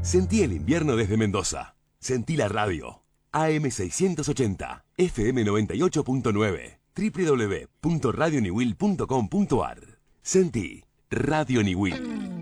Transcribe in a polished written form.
Sentí el invierno desde Mendoza. Sentí la radio. AM680, FM98.9, www.radioniwil.com.ar. Sentí Radio Niwil.